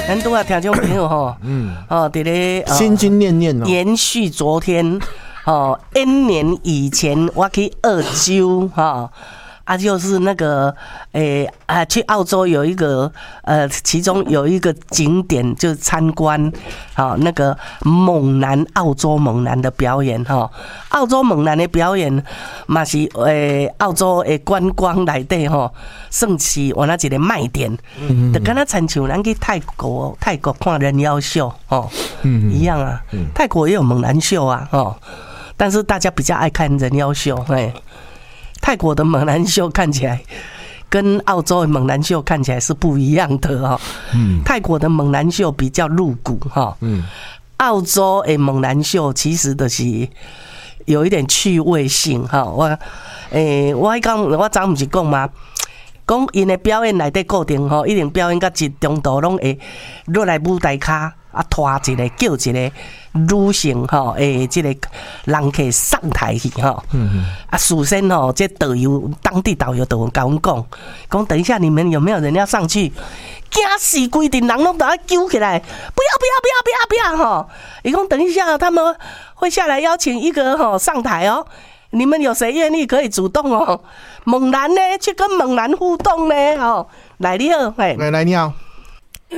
咱拄啊听众朋友吼，伫咧心心念念哦， 延续昨天N 年以前我去澳洲就是那个去澳洲有一个其中有一个景点就是参观那个澳洲猛男的表演澳洲猛男的表演嘛是澳洲的观光内底算是我那一个卖点，就跟他亲像咱去泰国看人妖秀一样啊，泰国也有猛男秀啊但是大家比较爱看人妖秀泰国的猛男秀看起来跟澳洲的猛男秀看起来是不一样的泰国的猛男秀比较露骨澳洲的猛男秀其实就是有一点趣味性我昨不是讲吗？讲因的表演内底固定一定表演到一中途拢会落来舞台骹拖一个叫一个女性这个人客上台去事先这当地导游都有跟我们讲等一下你们有没有人要上去？惊死规定人拢都要揪起来，不要伊讲等一下他们会下来邀请一个上台你们有谁愿意可以主动猛男呢？去跟猛男互动呢？来你好， 来你好，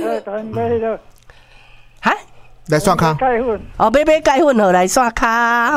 哈， 来刷卡要改混，来刷卡